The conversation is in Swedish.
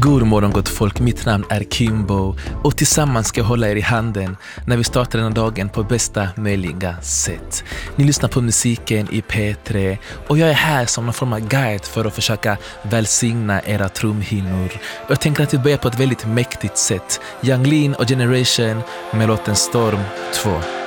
God morgon gott folk, mitt namn är Kimbo och tillsammans ska jag hålla er i handen när vi startar den här dagen på bästa möjliga sätt. Ni lyssnar på musiken i P3 och jag är här som någon form av guide för att försöka välsigna era trumhinnor. Jag tänker att vi börjar på ett väldigt mäktigt sätt. Young Lean och Generation med låten Storm 2.